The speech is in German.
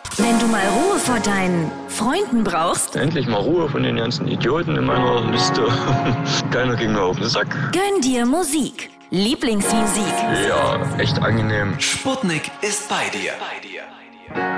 Wenn du mal Ruhe vor deinen Freunden brauchst, Endlich mal Ruhe von den ganzen Idioten in meiner Liste. Keiner ging mir auf den Sack. gönn dir Musik. Lieblingsmusik. Ja, echt angenehm. Sputnik ist bei dir.